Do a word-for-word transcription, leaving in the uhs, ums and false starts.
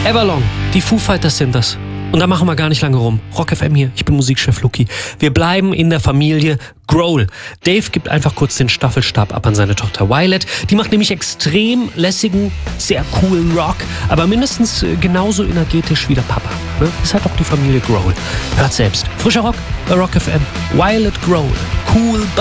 Everlong, die Foo Fighters sind das. Und da machen wir gar nicht lange rum. Rock F M hier, ich bin Musikchef Luki. Wir bleiben in der Familie Grohl. Dave gibt einfach kurz den Staffelstab ab an seine Tochter Violet. Die macht nämlich extrem lässigen, sehr coolen Rock, aber mindestens genauso energetisch wie der Papa. Ne? Ist halt auch die Familie Grohl. Hört selbst. Frischer Rock bei Rock F M. Violet Grohl. Cool.